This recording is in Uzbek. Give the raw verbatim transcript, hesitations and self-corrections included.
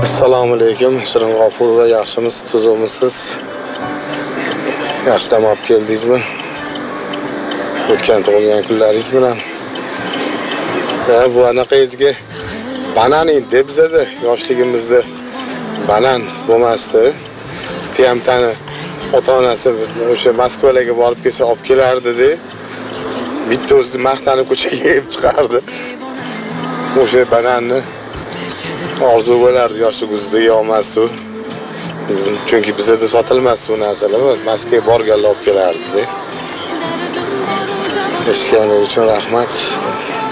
Assalomu alaykum. Shirin G'ofur va yaxshimiz, tuzumisiz? Yaxshilab olib keldingizmi? O'tgan tug'ilgan kunlaringiz bilan. Ha, bu anaqangizga banan edi bizada yoshligimizda. Banan bo'lmasdi. Tiyamtani ota-onasi o'sha Moskvaga borib kelsa olib kelardi-da. Bitta o'zi maqtanib ko'chaga yeb chiqardi. O'sha bananni orzu bo'lardi yoshligimizda yeolmasdi. Chunki bizda sotilmasdi bu narsalar. Moskvaga borganlar olib kelardi. Eshitganingiz uchun rahmat.